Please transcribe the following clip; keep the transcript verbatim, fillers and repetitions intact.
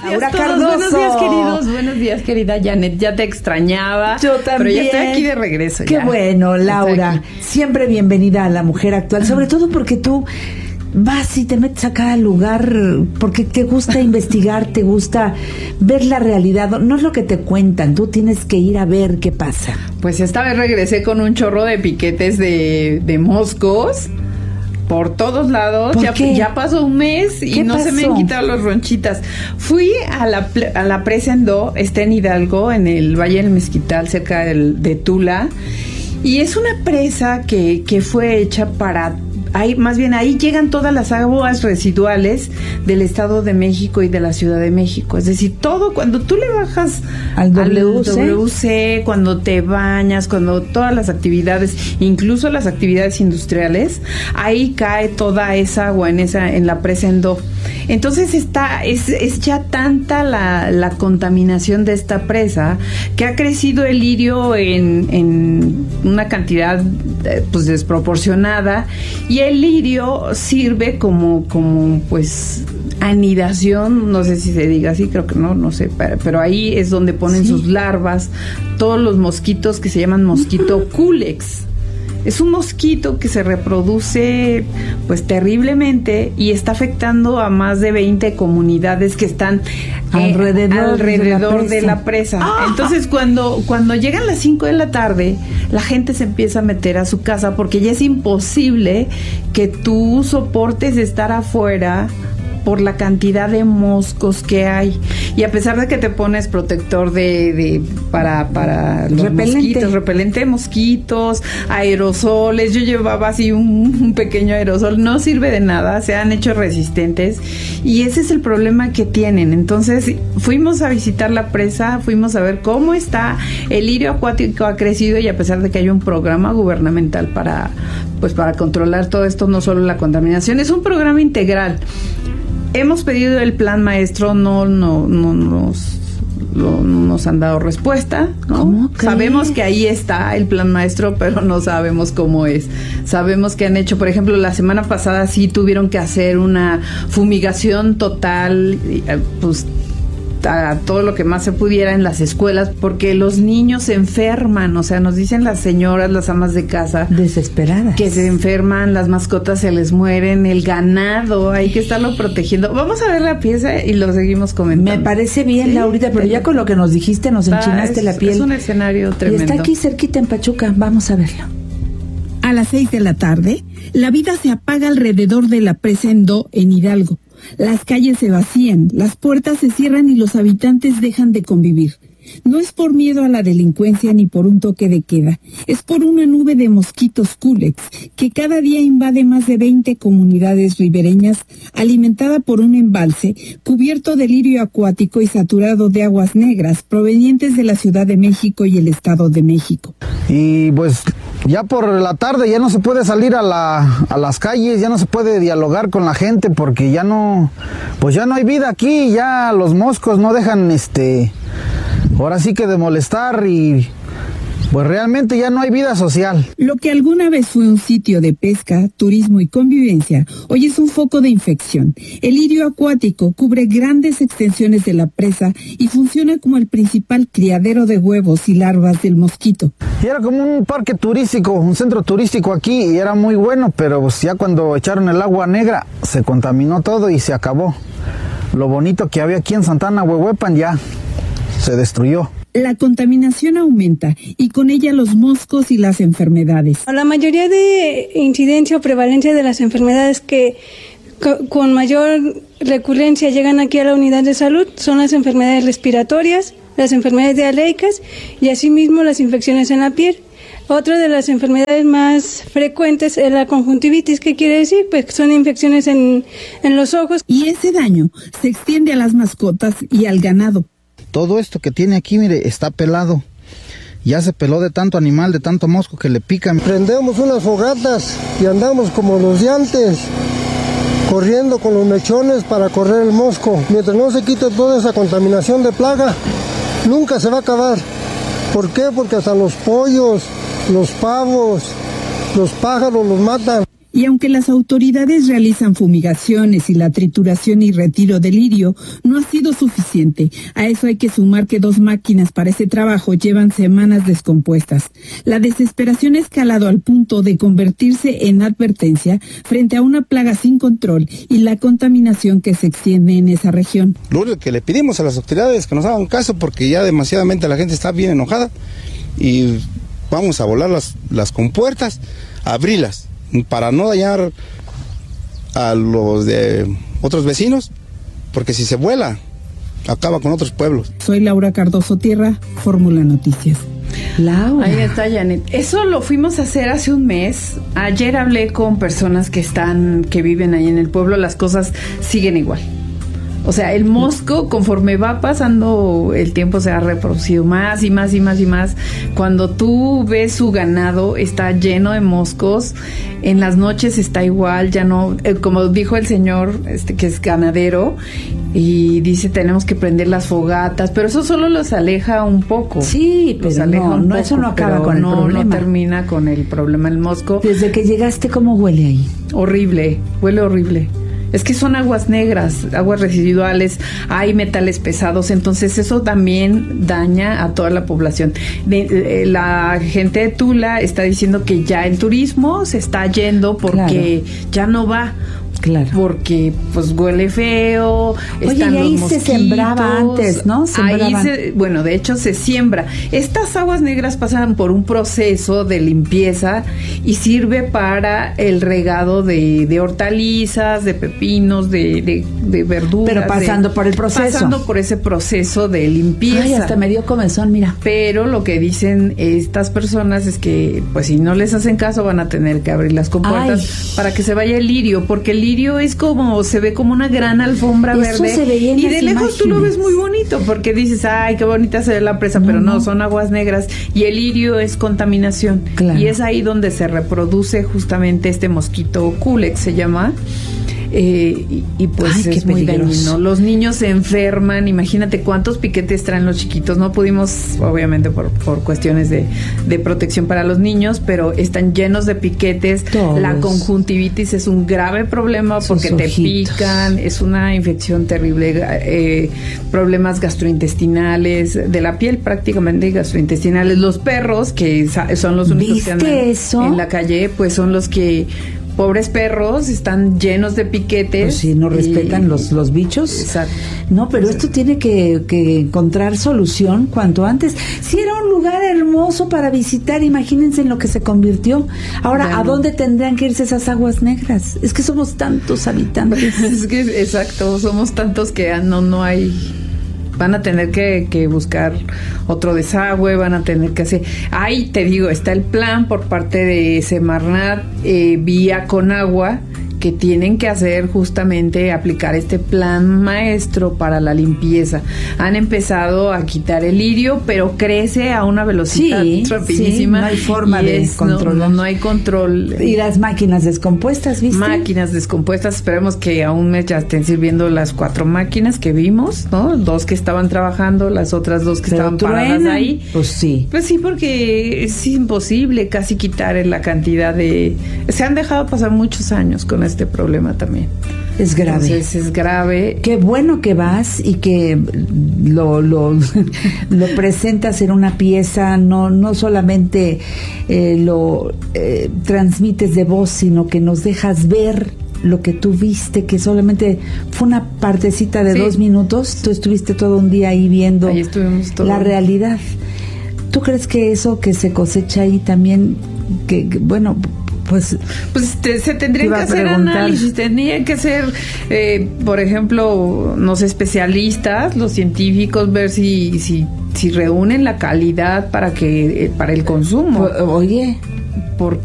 Laura Cardoso. Buenos días, queridos. Buenos días, querida Janet. Ya te extrañaba. Yo también. Pero ya estoy aquí de regreso. Qué ya. bueno, Laura. Siempre bienvenida a La Mujer Actual. Sobre todo porque tú vas y te metes a cada lugar porque te gusta investigar, te gusta ver la realidad. No es lo que te cuentan. Tú tienes que ir a ver qué pasa. Pues esta vez regresé con un chorro de piquetes de, de moscos. Por todos lados, ya, ya pasó un mes y no pasó? Se me han quitado los ronchitas. Fui a la, a la presa Endó, está en Hidalgo, en el Valle del Mezquital, cerca del, de Tula. Y es una presa que, que fue hecha para... Ahí, más bien ahí llegan todas las aguas residuales del Estado de México y de la Ciudad de México. Es decir, todo, cuando tú le bajas al W C, al W C, cuando te bañas, cuando todas las actividades, incluso las actividades industriales, ahí cae toda esa agua en esa en la presa Endó. Entonces está es, es ya tanta la, la contaminación de esta presa que ha crecido el lirio en, en una cantidad pues desproporcionada, y el lirio sirve como como pues anidación, no sé si se diga así, creo que no, no sé, pero, pero ahí es donde ponen sí. sus larvas todos los mosquitos que se llaman mosquito culex. Es un mosquito que se reproduce pues terriblemente y está afectando a más de veinte comunidades que están alrededor, eh, alrededor de la presa. De la presa. ¡Ah! Entonces cuando, cuando llegan las cinco de la tarde, la gente se empieza a meter a su casa porque ya es imposible que tú soportes estar afuera por la cantidad de moscos que hay. Y a pesar de que te pones protector de, de para para los repelente. mosquitos, repelente de mosquitos, aerosoles, yo llevaba así un, un pequeño aerosol, no sirve de nada, se han hecho resistentes y ese es el problema que tienen. Entonces fuimos a visitar la presa, fuimos a ver cómo está, el lirio acuático ha crecido, y a pesar de que hay un programa gubernamental para pues para controlar todo esto, no solo la contaminación, es un programa integral. Hemos pedido el plan maestro, no, no, no nos, lo, no nos han dado respuesta, ¿no? Sabemos que ahí está el plan maestro, pero no sabemos cómo es. Sabemos que han hecho, por ejemplo, la semana pasada sí tuvieron que hacer una fumigación total, pues a todo lo que más se pudiera en las escuelas, porque los niños se enferman, o sea, nos dicen las señoras, las amas de casa, desesperadas, que se enferman, las mascotas se les mueren, el ganado, hay que estarlo protegiendo. Vamos a ver la pieza y lo seguimos comentando. Me parece bien, ¿sí? Laurita, pero ya con lo que nos dijiste nos enchinaste es, la piel. Es un escenario tremendo. Y está aquí cerquita en Pachuca, vamos a verlo. A las seis de la tarde, la vida se apaga alrededor de la presa Endó en Hidalgo. Las calles se vacían, las puertas se cierran y los habitantes dejan de convivir. No es por miedo a la delincuencia ni por un toque de queda, es por una nube de mosquitos culex que cada día invade más de veinte comunidades ribereñas, alimentada por un embalse cubierto de lirio acuático y saturado de aguas negras provenientes de la Ciudad de México y el Estado de México. Y pues ya por la tarde ya no se puede salir a la a las calles, ya no se puede dialogar con la gente porque ya no, pues ya no hay vida aquí, ya los moscos no dejan este, ahora sí que de molestar y pues realmente ya no hay vida social. Lo que alguna vez fue un sitio de pesca, turismo y convivencia, hoy es un foco de infección. El lirio acuático cubre grandes extensiones de la presa y funciona como el principal criadero de huevos y larvas del mosquito. Y era como un parque turístico, un centro turístico aquí, y era muy bueno, pero pues ya cuando echaron el agua negra se contaminó todo y se acabó. Lo bonito que había aquí en Santana Huehuepan ya se destruyó. La contaminación aumenta y con ella los moscos y las enfermedades. La mayoría de incidencia o prevalencia de las enfermedades que co- con mayor recurrencia llegan aquí a la unidad de salud son las enfermedades respiratorias, las enfermedades diarreicas y asimismo las infecciones en la piel. Otra de las enfermedades más frecuentes es la conjuntivitis. ¿Qué quiere decir? Pues son infecciones en, en los ojos. Y ese daño se extiende a las mascotas y al ganado. Todo esto que tiene aquí, mire, está pelado. Ya se peló de tanto animal, de tanto mosco que le pican. Prendemos unas fogatas y andamos como los de antes, corriendo con los mechones para correr el mosco. Mientras no se quite toda esa contaminación de plaga, nunca se va a acabar. ¿Por qué? Porque hasta los pollos, los pavos, los pájaros los matan. Y aunque las autoridades realizan fumigaciones y la trituración y retiro del lirio, no ha sido suficiente. A eso hay que sumar que dos máquinas para ese trabajo llevan semanas descompuestas. La desesperación ha escalado al punto de convertirse en advertencia frente a una plaga sin control y la contaminación que se extiende en esa región. Lo único que le pedimos a las autoridades es que nos hagan caso, porque ya demasiadamente la gente está bien enojada, y vamos a volar las, las compuertas, abrirlas, para no dañar a los de otros vecinos, porque si se vuela, acaba con otros pueblos. Soy Laura Cardoso Tierra, Fórmula Noticias. Laura. Ahí está, Janet. Eso lo fuimos a hacer hace un mes. Ayer hablé con personas que están, que viven ahí en el pueblo, las cosas siguen igual. O sea, el mosco, conforme va pasando el tiempo, se ha reproducido más y más y más y más. Cuando tú ves su ganado, está lleno de moscos. En las noches está igual, ya no, eh, como dijo el señor, este que es ganadero, y dice, tenemos que prender las fogatas, pero eso solo los aleja un poco. Sí, pero los aleja no, un no, poco, eso no acaba con el no, problema. No termina con el problema del mosco. Desde que llegaste, ¿cómo huele ahí? Horrible, huele horrible. Es que son aguas negras, aguas residuales, hay metales pesados, entonces eso también daña a toda la población. De, de, la gente de Tula está diciendo que ya el turismo se está yendo porque claro. ya no va. Claro. Porque pues huele feo. Oye, están y ahí los se sembraba antes, ¿no? Sembraban. Ahí se, bueno, de hecho se siembra. Estas aguas negras pasan por un proceso de limpieza y sirve para el regado de, de hortalizas, de pepinos, de, de, de verduras. Pero pasando de, por el proceso. Pasando por ese proceso de limpieza. Ay, hasta me dio comezón, mira. Pero lo que dicen estas personas es que, pues si no les hacen caso, van a tener que abrir las compuertas Ay. para que se vaya el lirio, porque el lirio es como, se ve como una gran alfombra Eso verde. Se veía en y las de lejos imágenes. Tú lo ves muy bonito, porque dices, ay, qué bonita se ve la presa, no, pero no, no, son aguas negras. Y el lirio es contaminación. Claro. Y es ahí donde se reproduce justamente este mosquito Culex, se llama. Eh, y, y pues Ay, es muy dañino. Los niños se enferman. Imagínate cuántos piquetes traen los chiquitos. No pudimos, obviamente por, por cuestiones de, de protección para los niños, pero están llenos de piquetes. Todos. La conjuntivitis es un grave problema porque Sus te ojitos. pican. Es una infección terrible. Eh, problemas gastrointestinales de la piel, prácticamente gastrointestinales. Los perros, que son los únicos que andan eso? en la calle, pues son los que, pobres perros, están llenos de piquetes. Pues si no respetan y, los, los bichos. Exacto. No, pero exacto. esto tiene que, que encontrar solución cuanto antes. Si era un lugar hermoso para visitar, imagínense en lo que se convirtió. Ahora, bueno. ¿a dónde tendrían que irse esas aguas negras? Es que somos tantos habitantes. Es que, exacto, somos tantos que no, no hay... Van a tener que, que buscar otro desagüe, van a tener que hacer... Ahí te digo, está el plan por parte de Semarnat, eh, vía Conagua, que tienen que hacer justamente aplicar este plan maestro para la limpieza. Han empezado a quitar el lirio, pero crece a una velocidad sí, rapidísima. Sí, no hay forma de es, controlar. No, no hay control. Y las máquinas descompuestas, ¿viste? Máquinas descompuestas. Esperemos que a un mes ya estén sirviendo las cuatro máquinas que vimos, ¿no? Dos que estaban trabajando, las otras dos que pero estaban paradas ahí. Pues sí. Pues sí, porque es imposible casi quitar la cantidad de... Se han dejado pasar muchos años con este problema también. Es grave. Entonces es grave. Qué bueno que vas y que lo lo, lo presentas en una pieza, no no solamente eh, lo eh, transmites de voz, sino que nos dejas ver lo que tú viste, que solamente fue una partecita de sí. dos minutos. Tú estuviste todo un día ahí viendo ahí estuvimos todo. La realidad. ¿Tú crees que eso que se cosecha ahí también, que, que bueno... Pues, pues te, se tendrían que hacer análisis, tendrían que ser, eh, por ejemplo, los especialistas, los científicos, ver si si, si reúnen la calidad para que eh, para el consumo. Oye, porque